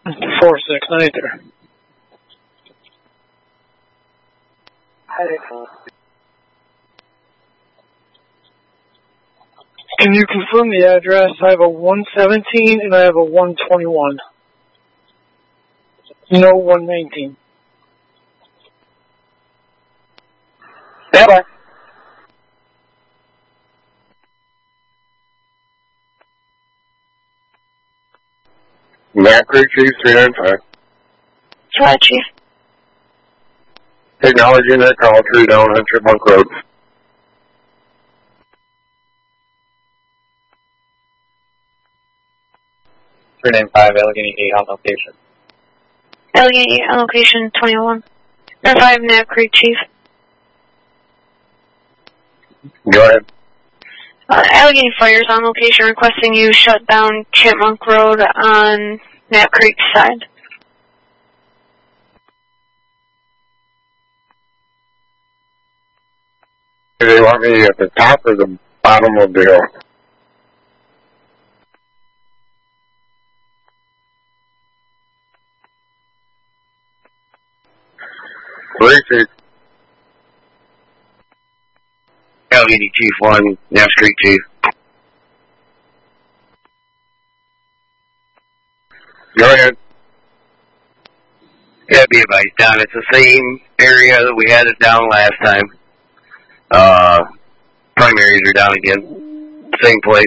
4-6, neither. Can you confirm the address? I have a 117 and I have a 121. No 119. Stand by. Map Creek Chief 395. Hi, Chief. Acknowledging that call, true down on Chipmunk Road. Rename 5, Allegheny 8 on location. Allegheny 8 on location 21. Or 5, Nab Creek, Chief. Go ahead. Allegheny Fire's on location requesting you shut down Chipmunk Road on Nab Creek side. Do they want me at the top or the bottom of the hill? Chief. Allegheny Chief 1, Nab Street Chief. Go ahead. Yeah, be advised down. It's the same area that we had it down last time. Primaries are down again. Same place.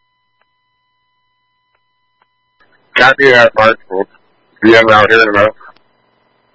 Copy that, Mark. We'll be out here in a minute.